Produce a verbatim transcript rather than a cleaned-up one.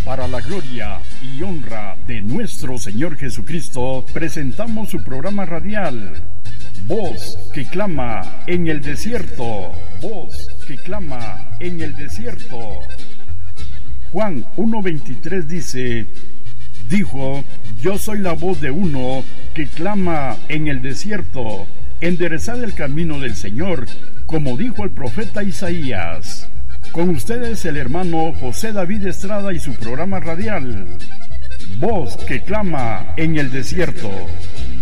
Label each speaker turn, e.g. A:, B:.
A: Para la gloria y honra de nuestro Señor Jesucristo, presentamos su programa radial, Voz que clama en el desierto, voz que clama en el desierto. Juan uno veintitrés dice, dijo, yo soy la voz de uno que clama en el desierto, enderezad el camino del Señor, como dijo el profeta Isaías. Con ustedes el hermano José David Estrada y su programa radial, Voz que clama en el desierto.